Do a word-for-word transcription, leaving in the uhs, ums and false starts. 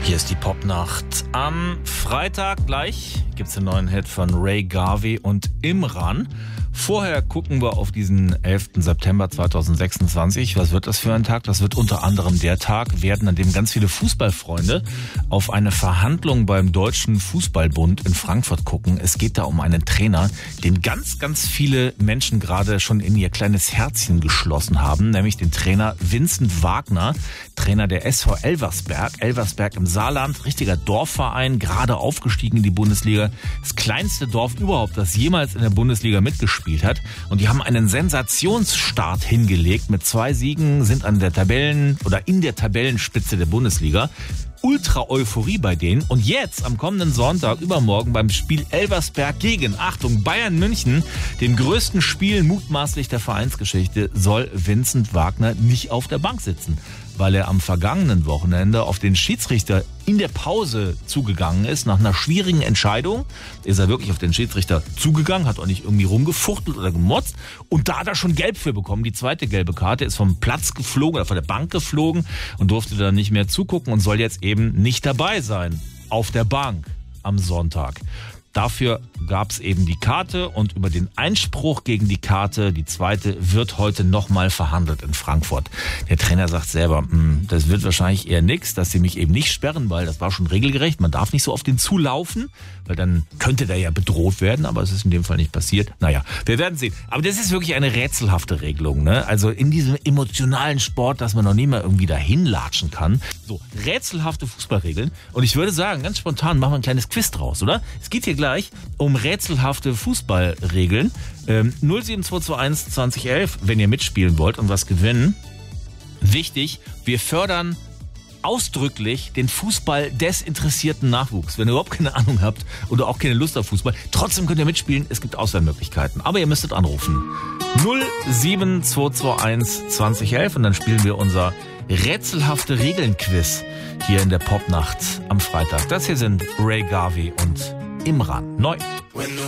Hier ist die Popnacht. Am Freitag gleich gibt es einen neuen Hit von Ray Garvey und Imran. Vorher gucken wir auf diesen elften September zweitausendsechsundzwanzig. Was wird das für ein Tag? Das wird unter anderem der Tag werden, an dem ganz viele Fußballfreunde auf eine Verhandlung beim Deutschen Fußballbund in Frankfurt gucken. Es geht da um einen Trainer, den ganz, ganz viele Menschen gerade schon in ihr kleines Herzchen geschlossen haben, nämlich den Trainer Vincent Wagner, Trainer der S V Elversberg. Elversberg im Saarland, richtiger Dorfverein, gerade aufgestiegen in die Bundesliga. Das kleinste Dorf überhaupt, das jemals in der Bundesliga mitgespielt hat. Und die haben einen Sensationsstart hingelegt. Mit zwei Siegen sind an der Tabellen- oder in der Tabellenspitze der Bundesliga. Ultra-Euphorie bei denen. Und jetzt, am kommenden Sonntag, übermorgen, beim Spiel Elversberg gegen, Achtung, Bayern München, dem größten Spiel mutmaßlich der Vereinsgeschichte, soll Vincent Wagner nicht auf der Bank sitzen, weil er am vergangenen Wochenende auf den Schiedsrichter in der Pause zugegangen ist. Nach einer schwierigen Entscheidung ist er wirklich auf den Schiedsrichter zugegangen, hat auch nicht irgendwie rumgefuchtelt oder gemotzt. Und da hat er schon gelb für bekommen. Die zweite gelbe Karte, ist vom Platz geflogen oder von der Bank geflogen und durfte dann nicht mehr zugucken und soll jetzt eben nicht dabei sein auf der Bank am Sonntag. Dafür gab es eben die Karte und über den Einspruch gegen die Karte, die zweite, wird heute nochmal verhandelt in Frankfurt. Der Trainer sagt selber, das wird wahrscheinlich eher nix, dass sie mich eben nicht sperren, weil das war schon regelgerecht. Man darf nicht so auf den zulaufen, weil dann könnte der ja bedroht werden, aber es ist in dem Fall nicht passiert. Naja, wir werden sehen. Aber das ist wirklich eine rätselhafte Regelung, ne? Also in diesem emotionalen Sport, dass man noch nie mal irgendwie dahin latschen kann. So, rätselhafte Fußballregeln. Und ich würde sagen, ganz spontan machen wir ein kleines Quiz draus, oder? Es geht hier gleich um rätselhafte Fußballregeln. Ähm, null sieben zwei zwei eins zwanzig elf, wenn ihr mitspielen wollt und was gewinnen. Wichtig, wir fördern ausdrücklich den Fußball des interessierten Nachwuchs. Wenn ihr überhaupt keine Ahnung habt oder auch keine Lust auf Fußball, trotzdem könnt ihr mitspielen. Es gibt Auswahlmöglichkeiten. Aber ihr müsstet anrufen. null sieben zwei zwei eins zwanzig elf und dann spielen wir unser rätselhafte Regeln-Quiz hier in der Popnacht am Freitag. Das hier sind Ray Garvey und Imran. Neu.